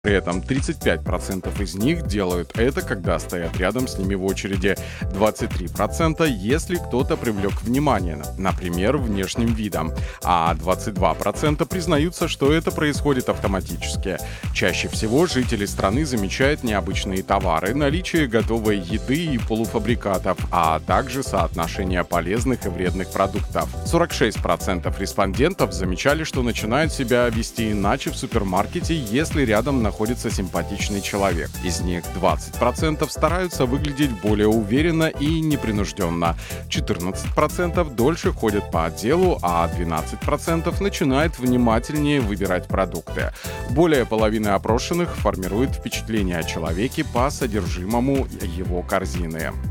При этом 35% из них делают это, когда стоят рядом с ними в очереди. 23% если кто-то привлек внимание, например, внешним видом. А 22% признаются, что это происходит автоматически. Чаще всего жители страны замечают необычные товары, наличие готовой еды и полуфабрикатов, а также соотношение полезных и вредных продуктов. 46% респондентов замечали, что начинают себя вести иначе в супермаркете, если рядом находится симпатичный человек. Из них 20% стараются выглядеть более уверенно и непринужденно. 14% дольше ходят по отделу, а 12% начинают внимательнее выбирать продукты. Более половины опрошенных формируют впечатление о человеке по содержимому его корзины.